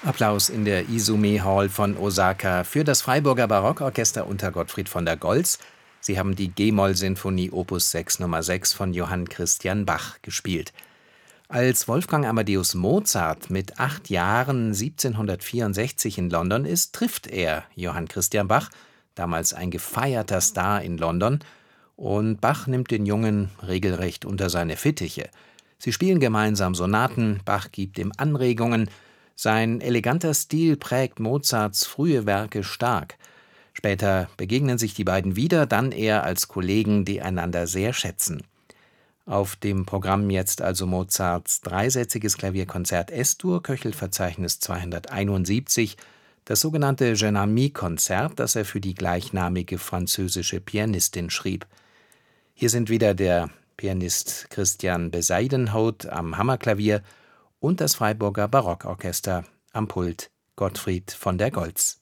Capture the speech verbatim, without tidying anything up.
Applaus in der Izumi Hall von Osaka für das Freiburger Barockorchester unter Gottfried von der Goltz. Sie haben die G-Moll-Sinfonie Opus sechs Nummer sechs von Johann Christian Bach gespielt. Als Wolfgang Amadeus Mozart mit acht Jahren siebzehnhundertvierundsechzig in London ist, trifft er Johann Christian Bach, damals ein gefeierter Star in London, und Bach nimmt den Jungen regelrecht unter seine Fittiche. Sie spielen gemeinsam Sonaten, Bach gibt ihm Anregungen. Sein eleganter Stil prägt Mozarts frühe Werke stark. Später begegnen sich die beiden wieder, dann eher als Kollegen, die einander sehr schätzen. Auf dem Programm jetzt also Mozarts dreisätziges Klavierkonzert Es-Dur, Köchelverzeichnis zweihunderteinundsiebzig, das sogenannte Jeune Amie-Konzert, das er für die gleichnamige französische Pianistin schrieb. Hier sind wieder der Pianist Christian Besaiden-Haut am Hammerklavier und das Freiburger Barockorchester am Pult Gottfried von der Goltz.